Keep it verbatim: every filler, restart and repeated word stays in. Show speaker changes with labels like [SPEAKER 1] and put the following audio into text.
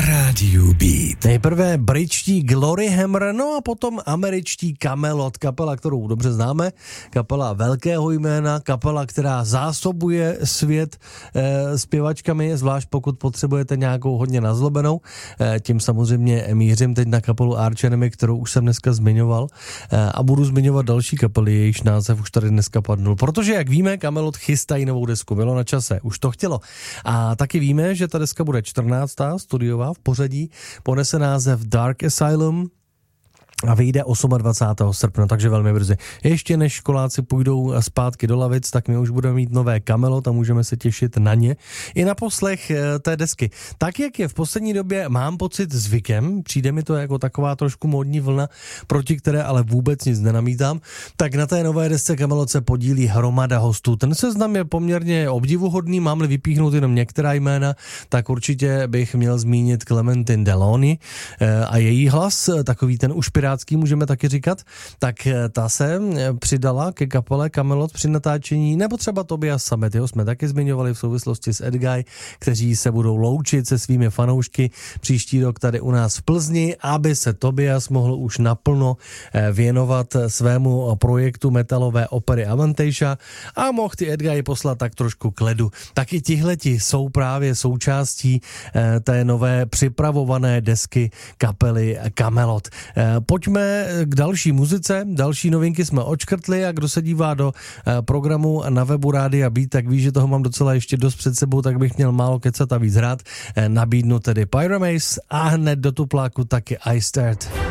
[SPEAKER 1] na rádiu Beat.
[SPEAKER 2] Nejprve britští Glory Hammer, no a potom američtí Kamelot, kapela, kterou dobře známe, kapela velkého jména, kapela, která zásobuje svět e, zpěvačkami, zvlášť pokud potřebujete nějakou hodně nazlobenou. E, tím samozřejmě mířím teď na kapelu Arch Enemy, kterou už jsem dneska zmiňoval e, a budu zmiňovat další kapely, jejichž název už tady dneska padnul, protože jak víme, Kamelot chystají novou desku, bylo na čase, už to chtělo. A taky víme, že ta deska bude čtrnáctá studiová v pořadí, ponese název Dark Asylum a vyjde dvacátého osmého srpna, takže velmi brzy. Ještě než školáci půjdou zpátky do lavic, tak my už budeme mít nové Kamelot a můžeme se těšit na ně i na poslech té desky. Tak, jak je v poslední době, mám pocit zvykem, přijde mi to jako taková trošku módní vlna, proti které ale vůbec nic nenamítám, tak na té nové desce Kamelot se podílí hromada hostů. Ten seznam je poměrně obdivuhodný, mám-li vypíchnout jenom některá jména, tak určitě bych měl zmínit Clementine Delony a její hlas, takový ten už můžeme taky říkat, tak ta se přidala ke kapele Kamelot při natáčení, nebo třeba Tobias Sammet, jeho jsme taky zmiňovali v souvislosti s Edguy, kteří se budou loučit se svými fanoušky příští rok tady u nás v Plzni, aby se Tobias mohl už naplno věnovat svému projektu metalové opery Avantasia a mohl ty Edguy poslat tak trošku k ledu. Taky tihleti jsou právě součástí té nové připravované desky kapely Kamelot. Pojďme k další muzice, další novinky jsme odškrtli a kdo se dívá do programu na webu Rádia Beat, tak ví, že toho mám docela ještě dost před sebou, tak bych měl málo kecat a víc hrát. Nabídnu tedy Pyramaze a hned do tupláku taky I Start.